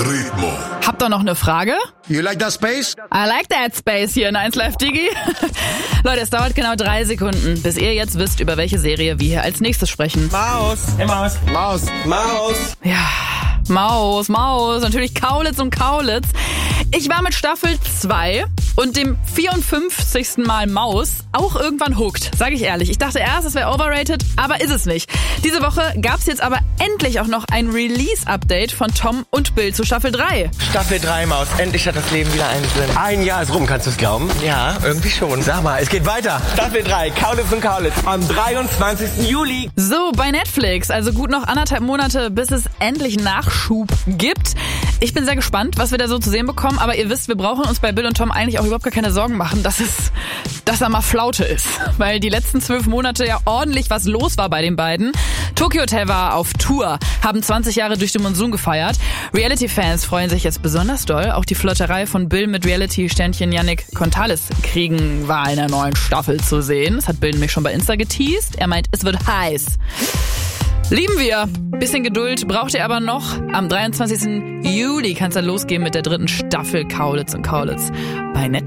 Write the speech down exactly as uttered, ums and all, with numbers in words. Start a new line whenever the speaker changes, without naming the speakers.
Ritmo.
Habt ihr noch eine Frage?
You like that space?
I like that space hier in eins Live Digi. Leute, es dauert genau drei Sekunden, bis ihr jetzt wisst, über welche Serie wir hier als nächstes sprechen.
Maus. Hey Maus.
Maus.
Maus.
Ja, Maus, Maus, natürlich Kaulitz und Kaulitz. Ich war mit Staffel zwei und dem vierundfünfzigsten Mal Maus auch irgendwann hooked, sage ich ehrlich. Ich dachte erst, es wäre overrated, aber ist es nicht. Diese Woche gab's jetzt aber endlich auch noch ein Release-Update von Tom und Bill zu Staffel drei.
Staffel drei, Maus. Endlich hat das Leben wieder einen Sinn. Ein Jahr ist rum, kannst du es glauben? Ja, irgendwie schon. Sag mal, es geht weiter. Staffel drei, Kaulitz und Kaulitz, am dreiundzwanzigsten Juli.
So, bei Netflix, also gut noch anderthalb Monate, bis es endlich Nachschub gibt. Ich bin sehr gespannt, was wir da so zu sehen bekommen, aber ihr wisst, wir brauchen uns bei Bill und Tom eigentlich auch überhaupt gar keine Sorgen machen, dass es, dass da mal Flaute ist. Weil die letzten zwölf Monate ja ordentlich was los war bei den beiden. Tokyo Hotel war auf Tour, haben zwanzig Jahre durch den Monsun gefeiert. Reality-Fans freuen sich jetzt besonders doll. Auch die Flirterei von Bill mit Reality-Sternchen Yannick Contalis kriegen war in der neuen Staffel zu sehen. Das hat Bill nämlich schon bei Insta geteased. Er meint, es wird heiß. Lieben wir. Bisschen Geduld braucht ihr aber noch. Am dreiundzwanzigsten Juli kann es dann losgehen mit der dritten Staffel Kaulitz und Kaulitz bei Netflix.